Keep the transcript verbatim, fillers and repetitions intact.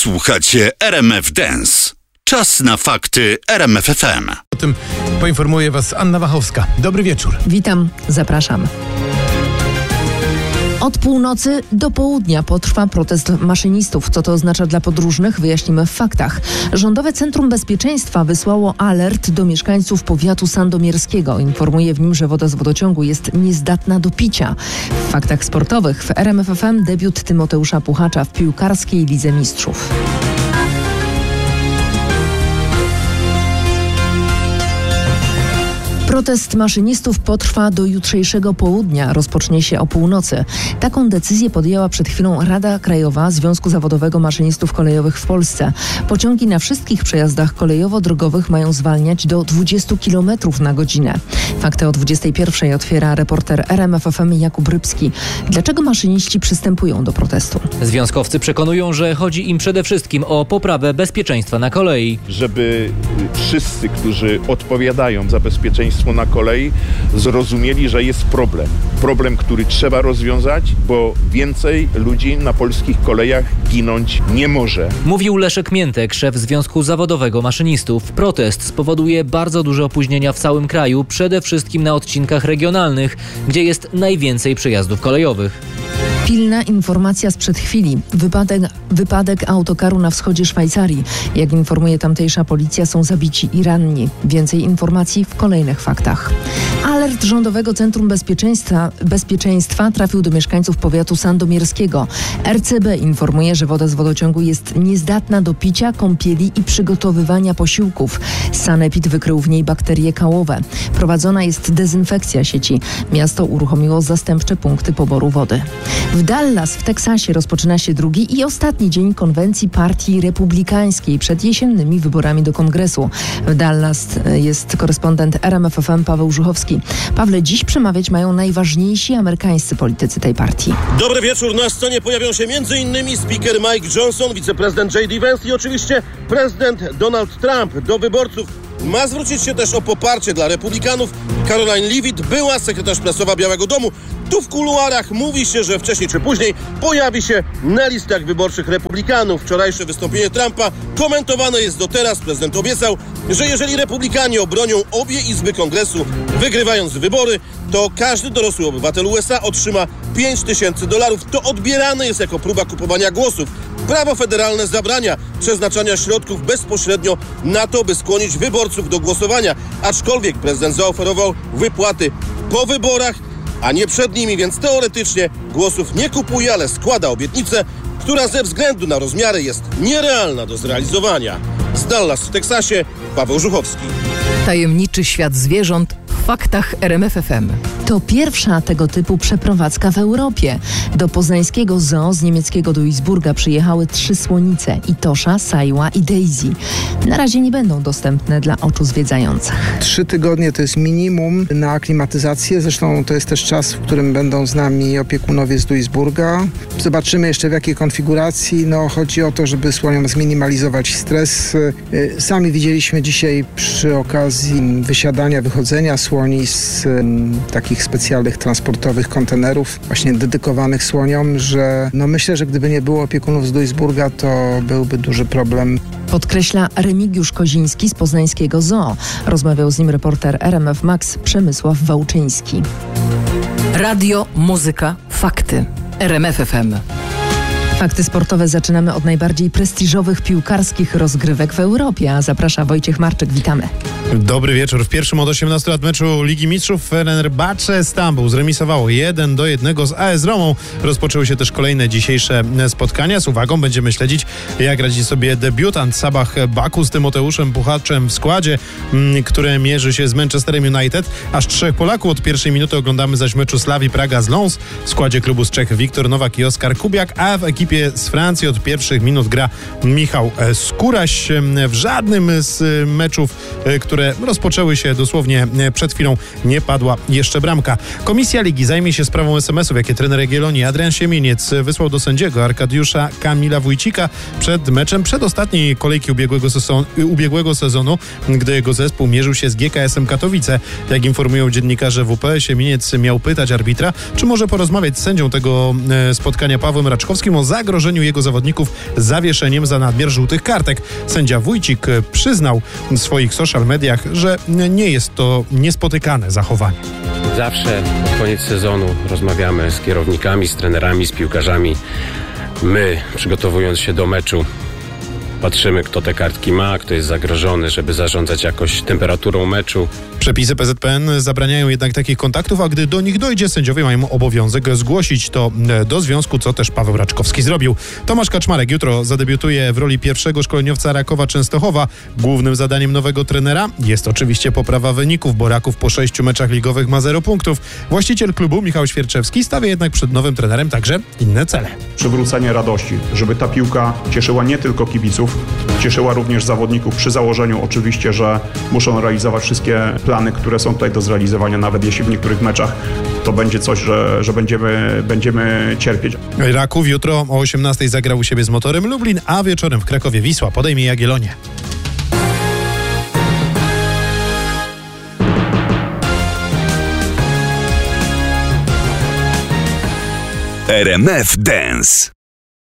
Słuchacie R M F Dance. Czas na fakty R M F F M. O tym poinformuje Was Anna Wachowska. Dobry wieczór. Witam, zapraszam. Od północy do południa potrwa protest maszynistów. Co to oznacza dla podróżnych? Wyjaśnimy w faktach. Rządowe Centrum Bezpieczeństwa wysłało alert do mieszkańców powiatu sandomierskiego. Informuje w nim, że woda z wodociągu jest niezdatna do picia. W faktach sportowych w R M F F M debiut Tymoteusza Puchacza w piłkarskiej Lidze Mistrzów. Protest maszynistów potrwa do jutrzejszego południa. Rozpocznie się o północy. Taką decyzję podjęła przed chwilą Rada Krajowa Związku Zawodowego Maszynistów Kolejowych w Polsce. Pociągi na wszystkich przejazdach kolejowo-drogowych mają zwalniać do dwudziestu kilometrów na godzinę. Fakty o dwudziestej pierwszej otwiera reporter R M F F M Jakub Rybski. Dlaczego maszyniści przystępują do protestu? Związkowcy przekonują, że chodzi im przede wszystkim o poprawę bezpieczeństwa na kolei. Żeby wszyscy, którzy odpowiadają za bezpieczeństwo na kolei, zrozumieli, że jest problem. Problem, który trzeba rozwiązać, bo więcej ludzi na polskich kolejach ginąć nie może. Mówił Leszek Miętek, szef Związku Zawodowego Maszynistów. Protest spowoduje bardzo duże opóźnienia w całym kraju, przede wszystkim na odcinkach regionalnych, gdzie jest najwięcej przejazdów kolejowych. Pilna informacja sprzed chwili. Wypadek, wypadek autokaru na wschodzie Szwajcarii. Jak informuje tamtejsza policja, są zabici i ranni. Więcej informacji w kolejnych faktach. Alert Rządowego Centrum Bezpieczeństwa, Bezpieczeństwa trafił do mieszkańców powiatu sandomierskiego. R C B informuje, że woda z wodociągu jest niezdatna do picia, kąpieli i przygotowywania posiłków. Sanepid wykrył w niej bakterie kałowe. Prowadzona jest dezynfekcja sieci. Miasto uruchomiło zastępcze punkty poboru wody. W Dallas w Teksasie rozpoczyna się drugi i ostatni dzień konwencji Partii Republikańskiej przed jesiennymi wyborami do Kongresu. W Dallas jest korespondent R M F F M Paweł Żuchowski. Pawle, dziś przemawiać mają najważniejsi amerykańscy politycy tej partii. Dobry wieczór. Na scenie pojawią się m.in. speaker Mike Johnson, wiceprezydent J D Vance i oczywiście prezydent Donald Trump. Do wyborców ma zwrócić się też o poparcie dla republikanów Caroline Leavitt, była sekretarz prasowa Białego Domu. Tu w kuluarach mówi się, że wcześniej czy później pojawi się na listach wyborczych republikanów. Wczorajsze wystąpienie Trumpa komentowane jest do teraz. Prezydent obiecał, że jeżeli republikanie obronią obie izby kongresu, wygrywając wybory, to każdy dorosły obywatel U S A otrzyma pięć tysięcy dolarów. To odbierane jest jako próba kupowania głosów. Prawo federalne zabrania przeznaczania środków bezpośrednio na to, by skłonić wyborców do głosowania. Aczkolwiek prezydent zaoferował wypłaty po wyborach, a nie przed nimi, więc teoretycznie głosów nie kupuje, ale składa obietnicę, która ze względu na rozmiary jest nierealna do zrealizowania. Z Dallas w Teksasie Paweł Żuchowski. Tajemniczy świat zwierząt w faktach R M F F M. To pierwsza tego typu przeprowadzka w Europie. Do poznańskiego zoo z niemieckiego Duisburga przyjechały trzy słonice: Itosza, Sajła i Daisy. Na razie nie będą dostępne dla oczu zwiedzających. Trzy tygodnie to jest minimum na aklimatyzację. Zresztą to jest też czas, w którym będą z nami opiekunowie z Duisburga. Zobaczymy jeszcze w jakiej konfiguracji. No, chodzi o to, żeby słoniom zminimalizować stres. Sami widzieliśmy dzisiaj przy okazji wysiadania, wychodzenia słoni z um, takich specjalnych transportowych kontenerów właśnie dedykowanych słoniom, że no myślę, że gdyby nie było opiekunów z Duisburga, to byłby duży problem. Podkreśla Remigiusz Koziński z poznańskiego zoo. Rozmawiał z nim reporter R M F Max Przemysław Wałczyński. Radio, muzyka, fakty. R M F F M. Fakty sportowe zaczynamy od najbardziej prestiżowych piłkarskich rozgrywek w Europie, a zaprasza Wojciech Marczyk. Witamy. Dobry wieczór. W pierwszym od osiemnastu lat meczu Ligi Mistrzów Fenerbahce Stambuł zremisowało jeden do jednego z A S Romą. Rozpoczęły się też kolejne dzisiejsze spotkania. Z uwagą będziemy śledzić, jak radzi sobie debiutant Sabah Baku z Tymoteuszem Puchaczem w składzie, które mierzy się z Manchesterem United. Aż trzech Polaków od pierwszej minuty oglądamy zaś meczu Slavii Praga z Lens. W składzie klubu z Czech Wiktor Nowak i Oskar Kubiak, a w ekipie z Francji od pierwszych minut gra Michał Skóraś. W żadnym z meczów, które rozpoczęły się dosłownie przed chwilą, nie padła jeszcze bramka. Komisja Ligi zajmie się sprawą es em esów, jakie trener Jagiellonii Adrian Siemieniec wysłał do sędziego Arkadiusza Kamila Wójcika przed meczem przedostatniej kolejki ubiegłego sezonu, ubiegłego sezonu, gdy jego zespół mierzył się z G K S-em Katowice. Jak informują dziennikarze W P, Siemieniec miał pytać arbitra, czy może porozmawiać z sędzią tego spotkania Pawłem Raczkowskim o zagrożeniu jego zawodników zawieszeniem za nadmiar żółtych kartek. Sędzia Wójcik przyznał w swoich social mediach, że nie jest to niespotykane zachowanie. Zawsze pod koniec sezonu rozmawiamy z kierownikami, z trenerami, z piłkarzami. My, przygotowując się do meczu, patrzymy, kto te kartki ma, kto jest zagrożony, żeby zarządzać jakoś temperaturą meczu. Przepisy P Z P N zabraniają jednak takich kontaktów, a gdy do nich dojdzie, sędziowie mają obowiązek zgłosić to do związku, co też Paweł Raczkowski zrobił. Tomasz Kaczmarek jutro zadebiutuje w roli pierwszego szkoleniowca Rakowa Częstochowa. Głównym zadaniem nowego trenera jest oczywiście poprawa wyników, bo Raków po sześciu meczach ligowych ma zero punktów. Właściciel klubu Michał Świerczewski stawia jednak przed nowym trenerem także inne cele. Przywrócenie radości, żeby ta piłka cieszyła nie tylko kibiców, cieszyła również zawodników przy założeniu oczywiście, że muszą realizować wszystkie plany, które są tutaj do zrealizowania, nawet jeśli w niektórych meczach to będzie coś, że, że będziemy, będziemy cierpieć. Raków jutro o osiemnastej zagra u siebie z Motorem Lublin, a wieczorem w Krakowie Wisła podejmie Jagiellonię. R M F Dance.